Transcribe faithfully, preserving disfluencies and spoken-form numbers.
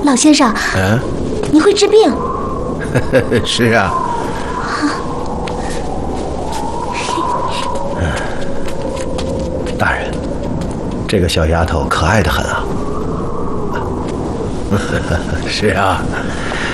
老先生， 嗯， 你会治病？ 是啊。嗯，大人，这个小丫头可爱得很啊。是啊，